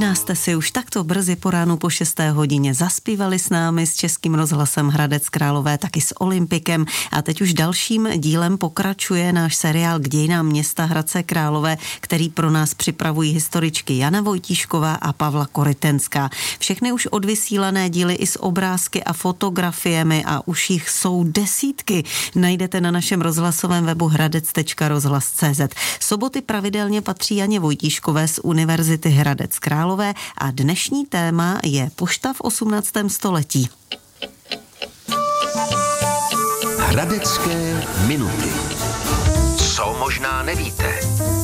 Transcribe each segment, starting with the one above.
Možná jste si už takto brzy po ránu po 6. hodině zaspívali s námi, s Českým rozhlasem Hradec Králové, taky s Olympikem a teď už dalším dílem pokračuje náš seriál K dějinám města Hradce Králové, který pro nás připravují historičky Jana Vojtíšková a Pavla Korytenská. Všechny už odvysílané díly i s obrázky a fotografiemi a už jich jsou desítky. Najdete na našem rozhlasovém webu hradec.rozhlas.cz. Soboty pravidelně patří Janě Vojtíškové z Univerzity Hradec Králové a dnešní téma je pošta v 18. století. Hradecké minuty. Co možná nevíte?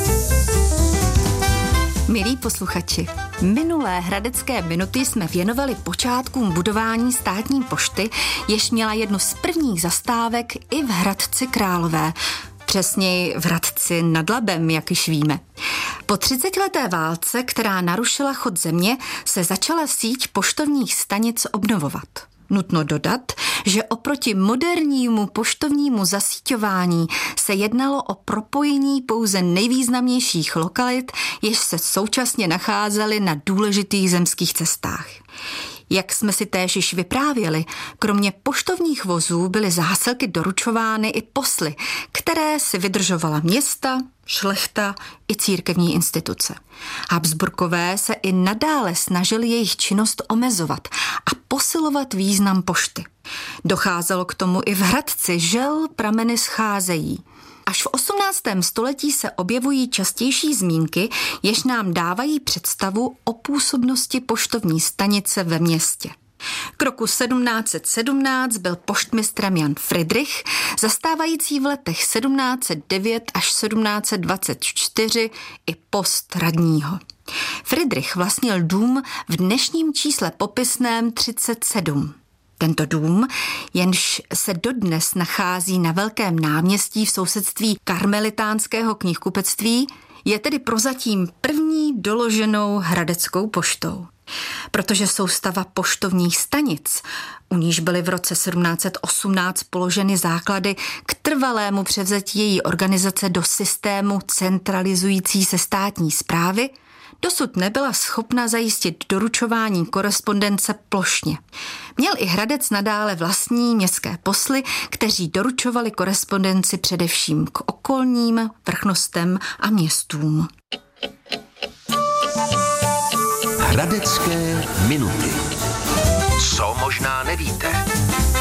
Milí posluchači, minulé hradecké minuty jsme věnovali počátkům budování státní pošty, jež měla jednu z prvních zastávek i v Hradci Králové. Přesněji v Hradci nad Labem, jak již víme. Po 30leté válce, která narušila chod země, se začala síť poštovních stanic obnovovat. Nutno dodat, že oproti modernímu poštovnímu zasíťování se jednalo o propojení pouze nejvýznamnějších lokalit, jež se současně nacházely na důležitých zemských cestách. Jak jsme si též již vyprávěli, kromě poštovních vozů byly zásilky doručovány i posly, které si vydržovala města, šlechta i církevní instituce. Habsburkové se i nadále snažili jejich činnost omezovat a posilovat význam pošty. Docházelo k tomu i v Hradci, žel prameny scházejí. Až v 18. století se objevují častější zmínky, jež nám dávají představu o působnosti poštovní stanice ve městě. K roku 1717 byl poštmistrem Jan Fridrich, zastávající v letech 1709 až 1724 i post radního. Fridrich vlastnil dům v dnešním čísle popisném 37. Tento dům, jenž se dodnes nachází na Velkém náměstí v sousedství karmelitánského knihkupectví, je tedy prozatím první doloženou hradeckou poštou. Protože soustava poštovních stanic, u níž byly v roce 1718 položeny základy k trvalému převzetí její organizace do systému centralizující se státní správy, dosud nebyla schopna zajistit doručování korespondence plošně. Měl i Hradec nadále vlastní městské posly, kteří doručovali korespondenci především k okolním vrchnostem a městům. Hradecké minuty. Co možná nevíte?